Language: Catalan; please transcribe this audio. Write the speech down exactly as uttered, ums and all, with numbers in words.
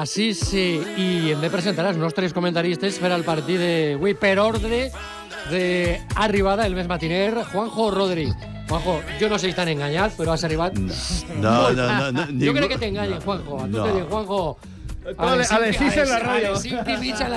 Així sí, i hem de presentar els nostres comentaristes per al partit d'avui, per ordre d'arribada del més matiner, Juanjo Rodri. Juanjo, jo no sé si t'han enganyat, però has arribat... No, no, no. no jo crec que t'enganyen, Juanjo. A tu no. te diuen, Juanjo... A les sis en la ràdio. A les cinc i mitja